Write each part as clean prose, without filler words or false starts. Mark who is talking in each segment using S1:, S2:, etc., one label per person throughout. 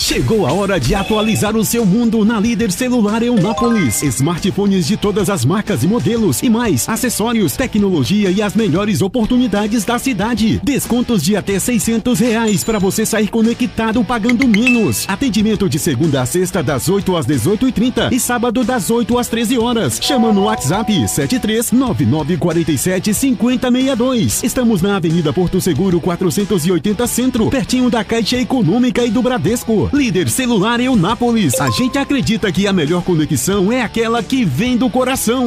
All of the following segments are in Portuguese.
S1: Chegou a hora de atualizar o seu mundo na Líder Celular Eunápolis. Smartphones de todas as marcas e modelos e mais acessórios, tecnologia e as melhores oportunidades da cidade. Descontos de até R$600 para você sair conectado pagando menos. Atendimento de segunda a sexta das 8 às 18h30 e sábado das 8 às 13 horas. Chama no WhatsApp 7399475062. Estamos na Avenida Porto Seguro 480 Centro, pertinho da Caixa Econômica e do Bradesco. Líder Celular Eunápolis. A gente acredita que a melhor conexão é aquela que vem do coração.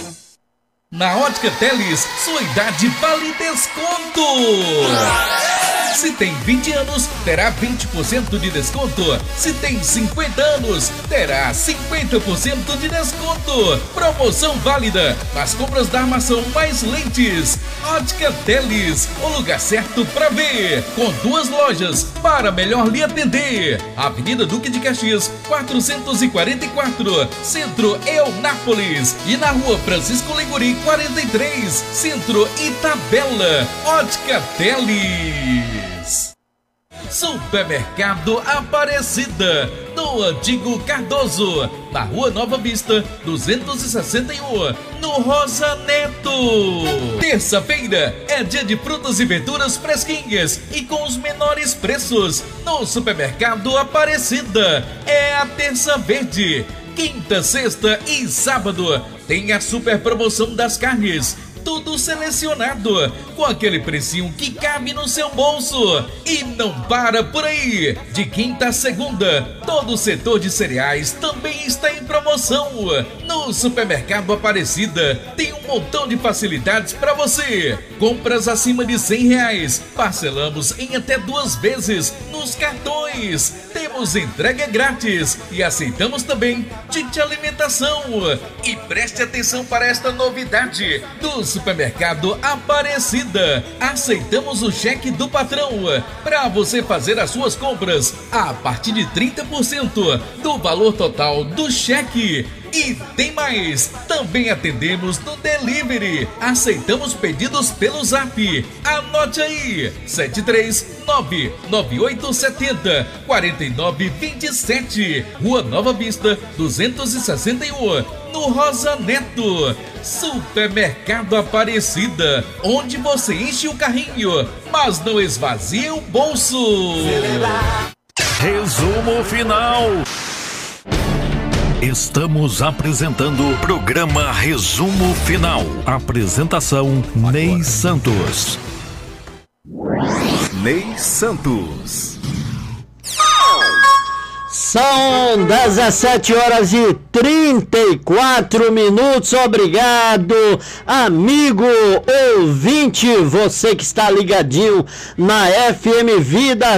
S2: Na Ótica Teles, sua idade vale desconto! Se tem 20 anos, terá 20% de desconto. Se tem 50 anos, terá 50% de desconto. Promoção válida nas compras da armação mais lentes. Ótica Teles, o lugar certo para ver. Com 2 lojas para melhor lhe atender. Avenida Duque de Caxias, 444, Centro Eunápolis. E na Rua Francisco Liguri, 43, Centro Itabela. Ótica Teles. Supermercado Aparecida, no Antigo Cardoso, na Rua Nova Vista, 261, no Rosa Neto. Terça-feira é dia de frutas e verduras fresquinhas e com os menores preços. No Supermercado Aparecida é a Terça Verde. Quinta, sexta e sábado tem a super promoção das carnes. Tudo selecionado, com aquele precinho que cabe no seu bolso. E não para por aí. De quinta a segunda, todo o setor de cereais também está em promoção. No Supermercado Aparecida tem um montão de facilidades para você. Compras acima de R$100, parcelamos em até 2 vezes nos cartões. Temos entrega grátis e aceitamos também de alimentação. E preste atenção para esta novidade do Supermercado Aparecida. Aceitamos o cheque do patrão para você fazer as suas compras a partir de 30% do valor total do cheque. E tem mais, também atendemos no delivery, aceitamos pedidos pelo Zap. Anote aí, 739-9870-4927, Rua Nova Vista, 261, no Rosa Neto. Supermercado Aparecida, onde você enche o carrinho, mas não esvazia o bolso.
S3: Resumo final. Estamos apresentando o programa Resumo Final. Apresentação Ney Santos.
S4: Ney Santos.
S5: São 17h34. Obrigado, amigo ouvinte, você que está ligadinho na FM Vida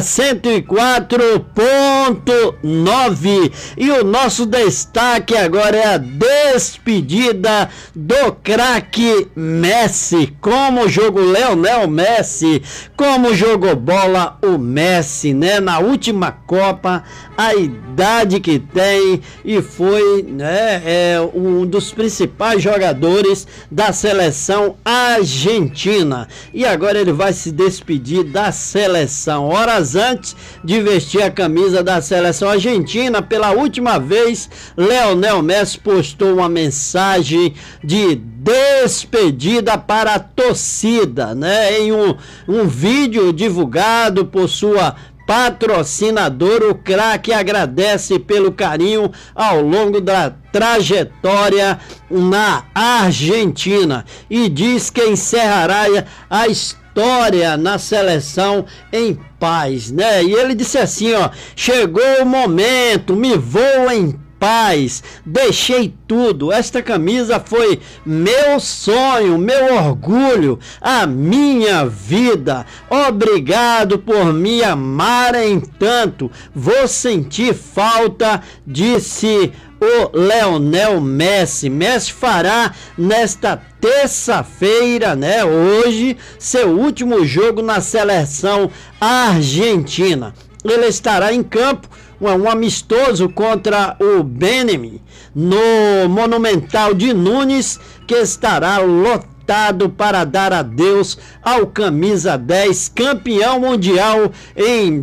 S5: 104.9. E o nosso destaque agora é a despedida do craque Messi. Como jogou Lionel Messi, como jogou bola o Messi, né? Na última Copa, a idade que tem, e foi, né, um dos principais jogadores da seleção argentina, e agora ele vai se despedir da seleção. Horas antes de vestir a camisa da seleção argentina pela última vez, Lionel Messi postou uma mensagem de despedida para a torcida, né, em um vídeo divulgado por sua patrocinador. O craque agradece pelo carinho ao longo da trajetória na Argentina e diz que encerrará a história na seleção em paz, né? E ele disse assim, ó: chegou o momento, me vou em paz, deixei tudo. Esta camisa foi meu sonho, meu orgulho, a minha vida. Obrigado por me amarem tanto. Vou sentir falta, disse o Lionel Messi. Messi fará nesta terça-feira, né, hoje, seu último jogo na seleção argentina. Ele estará em campo, um amistoso contra o Benem, no Monumental de Nunes, que estará lotado deitado para dar adeus ao camisa 10, campeão mundial em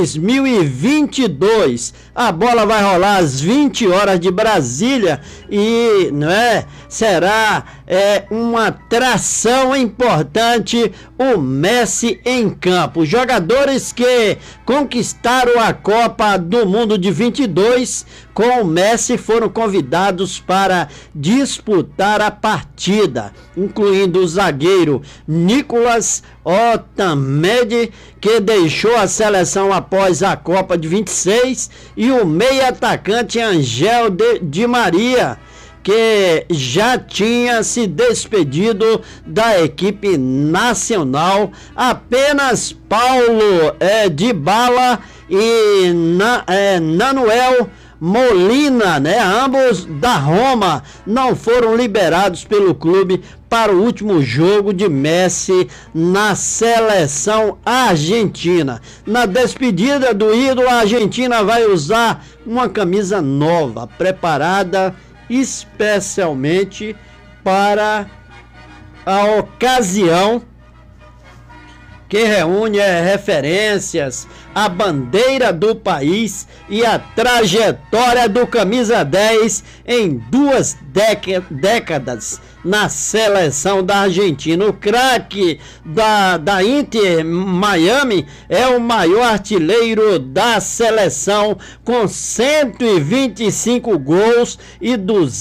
S5: 2022. A bola vai rolar às 20 horas de Brasília e, não é, será uma atração importante o Messi em campo. Jogadores que conquistaram a Copa do Mundo de 22 com o Messi foram convidados para disputar a partida, incluindo o zagueiro Nicolas Otamendi, que deixou a seleção após a Copa de 26, e o meio-atacante Angel Di Maria, que já tinha se despedido da equipe nacional. Apenas Paulo Dybala e Nanuel Molina, né, ambos da Roma, não foram liberados pelo clube para o último jogo de Messi na seleção argentina. Na despedida do ídolo, a Argentina vai usar uma camisa nova, preparada especialmente para a ocasião, que reúne referências à bandeira do país e a trajetória do camisa 10 em 2 décadas na seleção da Argentina. O craque da Inter Miami é o maior artilheiro da seleção, com 125 gols e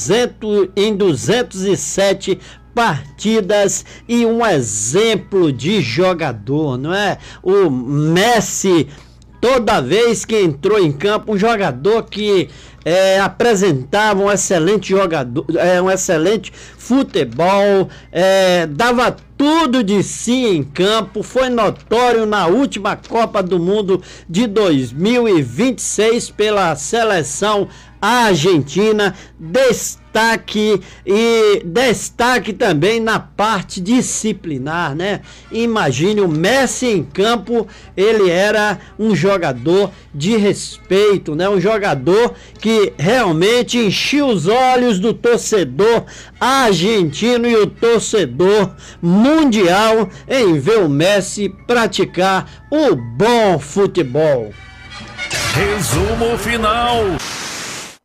S5: 207 partidas, e um exemplo de jogador, não é? O Messi, toda vez que entrou em campo, um jogador que apresentava um excelente jogador, um excelente futebol, dava tudo de si em campo. Foi notório na última Copa do Mundo de 2026 pela seleção argentina. Destaque também na parte disciplinar, né? Imagine o Messi em campo, ele era um jogador de respeito, né? Um jogador que realmente enchia os olhos do torcedor argentino e o torcedor mundial em ver o Messi praticar o bom futebol.
S3: Resumo final.